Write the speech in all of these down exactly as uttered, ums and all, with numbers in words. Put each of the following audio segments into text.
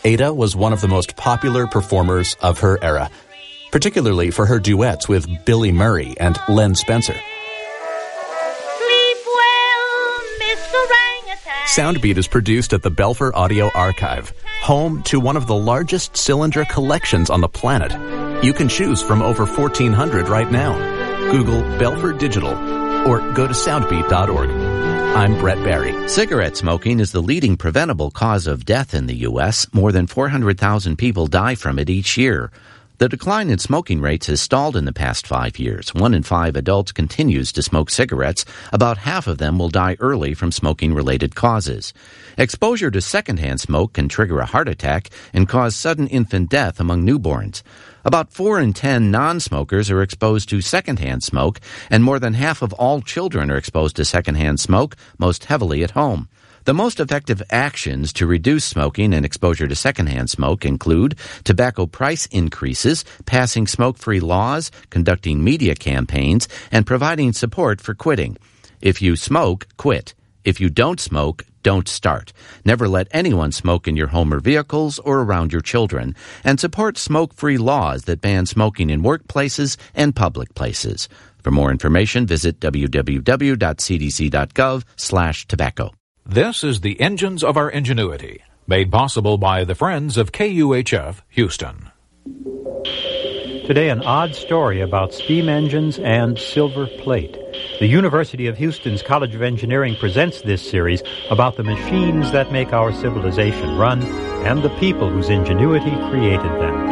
Ada was one of the most popular performers of her era, particularly for her duets with Billy Murray and Len Spencer. Sleep well, Mister Orangutan. Soundbeat is produced at the Belfer Audio Archive, home to one of the largest cylinder collections on the planet. You can choose from over fourteen hundred right now. Google Belfer Digital or go to soundbeat dot org. I'm Brett Barry. Cigarette smoking is the leading preventable cause of death in the U S More than four hundred thousand people die from it each year. The decline in smoking rates has stalled in the past five years. One in five adults continues to smoke cigarettes. About half of them will die early from smoking-related causes. Exposure to secondhand smoke can trigger a heart attack and cause sudden infant death among newborns. About four in ten non-smokers are exposed to secondhand smoke, and more than half of all children are exposed to secondhand smoke, most heavily at home. The most effective actions to reduce smoking and exposure to secondhand smoke include tobacco price increases, passing smoke-free laws, conducting media campaigns, and providing support for quitting. If you smoke, quit. If you don't smoke, don't start. Never let anyone smoke in your home or vehicles or around your children. And support smoke-free laws that ban smoking in workplaces and public places. For more information, visit w w w dot c d c dot gov slash tobacco. This is the Engines of Our Ingenuity, made possible by the Friends of K U H F Houston. Today, an odd story about steam engines and silver plate. The University of Houston's College of Engineering presents this series about the machines that make our civilization run and the people whose ingenuity created them.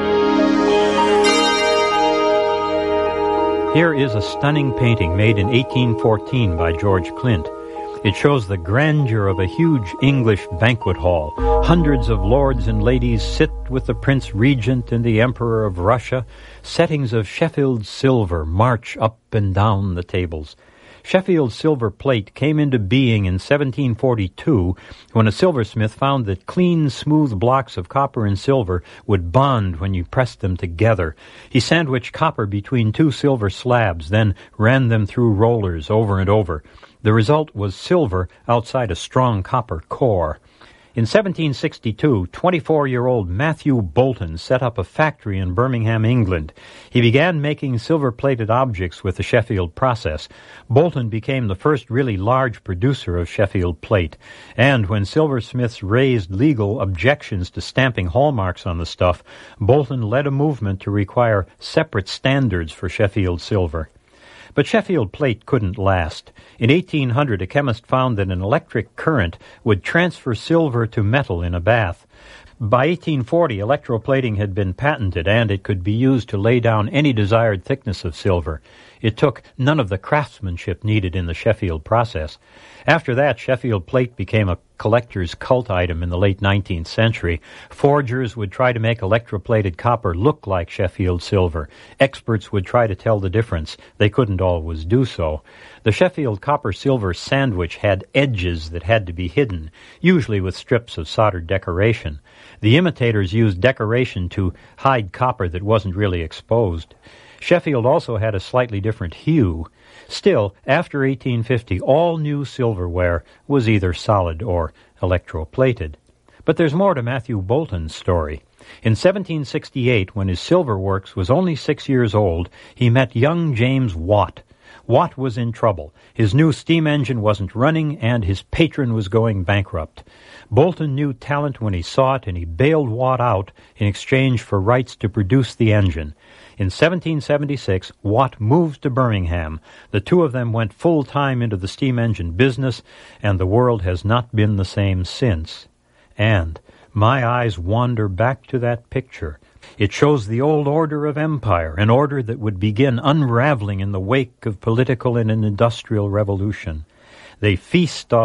Here is a stunning painting made in eighteen fourteen by George Clint. It shows the grandeur of a huge English banquet hall. Hundreds of lords and ladies sit with the Prince Regent and the Emperor of Russia. Settings of Sheffield silver march up and down the tables. Sheffield silver plate came into being in seventeen forty-two when a silversmith found that clean, smooth blocks of copper and silver would bond when you pressed them together. He sandwiched copper between two silver slabs, then ran them through rollers over and over. The result was silver outside a strong copper core. In seventeen sixty-two, twenty-four-year-old Matthew Boulton set up a factory in Birmingham, England. He began making silver-plated objects with the Sheffield process. Boulton became the first really large producer of Sheffield plate. And when silversmiths raised legal objections to stamping hallmarks on the stuff, Boulton led a movement to require separate standards for Sheffield silver. But Sheffield plate couldn't last. In eighteen hundred, a chemist found that an electric current would transfer silver to metal in a bath. By eighteen forty, electroplating had been patented, and it could be used to lay down any desired thickness of silver. It took none of the craftsmanship needed in the Sheffield process. After that, Sheffield plate became a collector's cult item in the late nineteenth century. Forgers would try to make electroplated copper look like Sheffield silver. Experts would try to tell the difference. They couldn't always do so. The Sheffield copper-silver sandwich had edges that had to be hidden, usually with strips of soldered decoration. The imitators used decoration to hide copper that wasn't really exposed. Sheffield also had a slightly different hue. Still, after eighteen fifty, all new silverware was either solid or electroplated. But there's more to Matthew Boulton's story. In seventeen sixty-eight, when his silver works was only six years old, he met young James Watt. Watt was in trouble. His new steam engine wasn't running, and his patron was going bankrupt. Boulton knew talent when he saw it, and he bailed Watt out in exchange for rights to produce the engine. In seventeen seventy-six, Watt moved to Birmingham. The two of them went full-time into the steam engine business, and the world has not been the same since. And my eyes wander back to that picture. It shows the old order of empire, an order that would begin unraveling in the wake of political and an industrial revolution. They feast off